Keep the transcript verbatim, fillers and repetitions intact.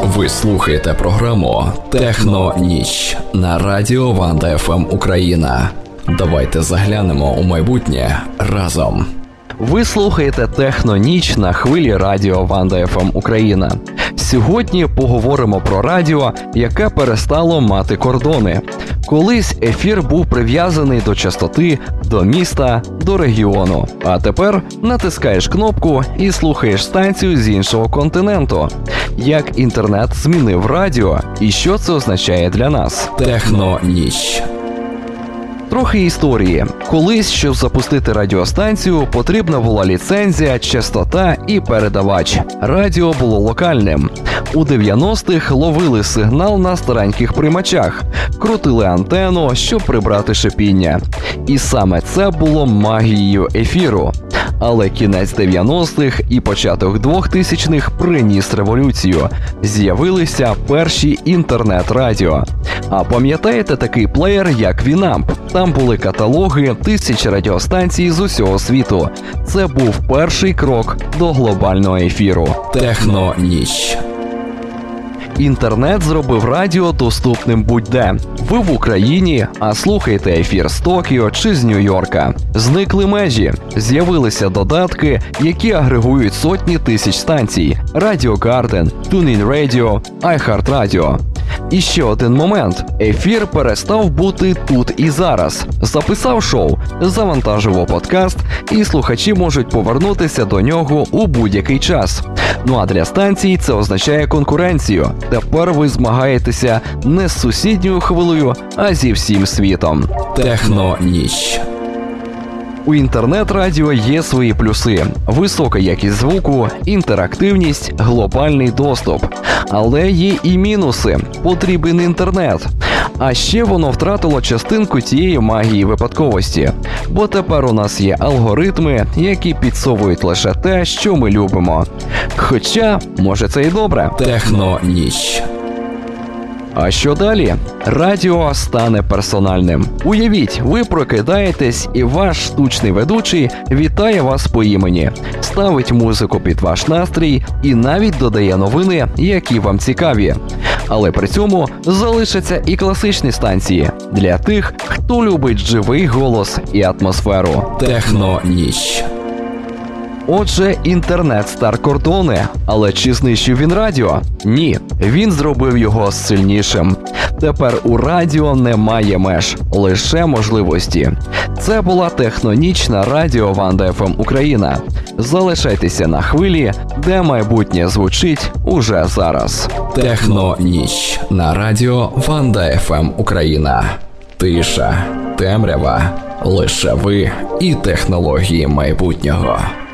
Ви слухаєте програму «Техно-ніч» на радіо Ванда еф ем Україна. Давайте заглянемо у майбутнє разом. Ви слухаєте «Техно-ніч» на хвилі радіо Ванда еф ем Україна. Сьогодні поговоримо про радіо, яке перестало мати кордони. Колись ефір був прив'язаний до частоти, до міста, до регіону. А тепер натискаєш кнопку і слухаєш станцію з іншого континенту. Як інтернет змінив радіо і що це означає для нас? «Техно-ніч». Трохи історії. Колись, щоб запустити радіостанцію, потрібна була ліцензія, частота і передавач. Радіо було локальним. У дев'яностих ловили сигнал на стареньких приймачах, крутили антенну, щоб прибрати шипіння. І саме це було магією ефіру. Але кінець дев'яностих і початок двохтисячних приніс революцію. З'явилися перші інтернет-радіо. А пам'ятаєте такий плеєр, як Вінамп? Там були каталоги тисяч радіостанцій з усього світу. Це був перший крок до глобального ефіру. «Техно-ніч». Інтернет зробив радіо доступним будь-де. Ви в Україні, а слухаєте ефір з Токіо чи з Нью-Йорка. Зникли межі. З'явилися додатки, які агрегують сотні тисяч станцій. Radio Garden, TuneIn Radio, iHeartRadio. І ще один момент. Ефір перестав бути тут і зараз. Записав шоу, завантажив подкаст, і слухачі можуть повернутися до нього у будь-який час. Ну а для станцій це означає конкуренцію. Тепер ви змагаєтеся не з сусідньою хвилею, а зі всім світом. «Техно-ніч». У інтернет-радіо є свої плюси. Висока якість звуку, інтерактивність, глобальний доступ. Але є і мінуси. Потрібен інтернет. А ще воно втратило частинку тієї магії випадковості. Бо тепер у нас є алгоритми, які підсовують лише те, що ми любимо. Хоча, може це і добре. «Техно-ніч». А що далі? Радіо стане персональним. Уявіть, ви прокидаєтесь і ваш штучний ведучий вітає вас по імені, ставить музику під ваш настрій і навіть додає новини, які вам цікаві. Але при цьому залишаться і класичні станції для тих, хто любить живий голос і атмосферу. «Техно-ніч». Отже, інтернет стер кордони, але чи знищив він радіо? Ні, він зробив його сильнішим. Тепер у радіо немає меж, лише можливості. Це була «Техно-ніч» на радіо Ванда еф ем Україна. Залишайтеся на хвилі, де майбутнє звучить уже зараз. «Техно-ніч» на радіо Ванда еф ем Україна. Тиша, темрява, лише ви і технології майбутнього.